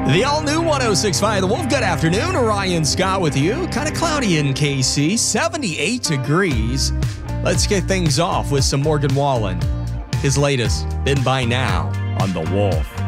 The all-new 106.5 The Wolf. Good afternoon. Ryan Scott with you. Kind of cloudy in KC, 78 degrees. Let's get things off with some Morgan Wallen. His latest, Been By Now, on The Wolf.